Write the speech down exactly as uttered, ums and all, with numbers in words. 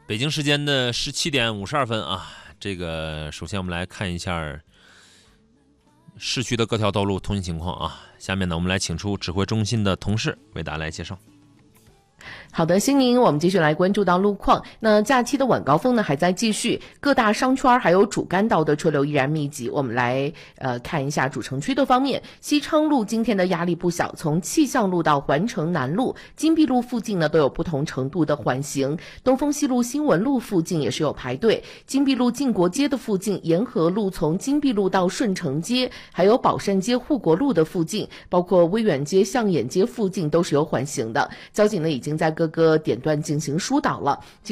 北京时间的十七点五十二分啊，这个首先我们来看一下市区的各条道路通行情况啊。下面呢，我们来请出指挥中心的同事为大家来介绍。 好的，欣宁，我们继续来关注到路况。那假期的晚高峰呢还在继续，各大商圈还有主干道的车流依然密集。我们来呃看一下主城区的方面，西昌路今天的压力不小，从气象路到环城南路、金碧路附近呢都有不同程度的缓行。东风西路新闻路附近也是有排队，金碧路晋国街的附近，沿河路从金碧路到顺城街，还有宝善街护国路的附近，包括威远街、象眼街附近都是有缓行的。交警呢已经在各个点段进行疏导了。